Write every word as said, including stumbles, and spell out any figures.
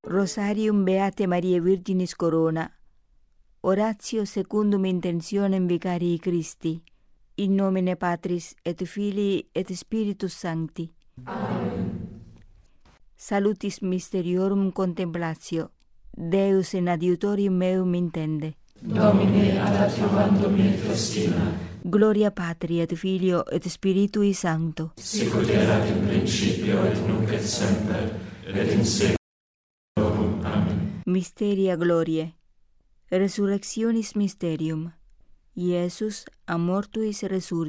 Rosarium Beate Mariae Virginis Corona, oratio secundum intentionem vicarii Christi, in nomine Patris et Filii et Spiritus Sancti. Amen. Salutis mysteriorum contemplatio, Deus in adiutorium meum intende. Domine ad adiuvandum in festina. Gloria Patri et Filio et Spiritui Sancto. Sicut erat in principio et nunc et semper, et in saeculum. Amen. Mysteria Gloriae. Resurrectionis Mysterium. Iesus a mortuis resurgit.